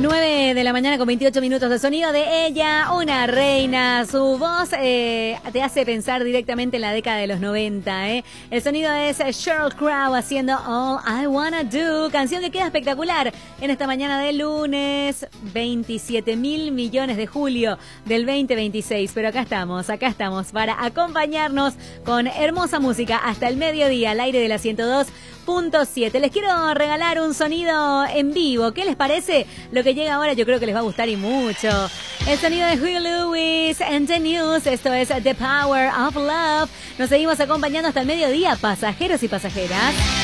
9 de la mañana con 28 minutos de sonido de ella, una reina. Su voz te hace pensar directamente en la década de los 90. El sonido es Sheryl Crow haciendo All I Wanna Do, canción que queda espectacular en esta mañana de lunes 27.000 millones de julio del 2026. Pero acá estamos para acompañarnos con hermosa música hasta el mediodía al aire de la 102.7. Les quiero regalar un sonido en vivo. ¿Qué les parece? Lo que llega ahora yo creo que les va a gustar y mucho. El sonido de Huey Lewis and the News. Esto es The Power of Love. Nos seguimos acompañando hasta el mediodía, pasajeros y pasajeras.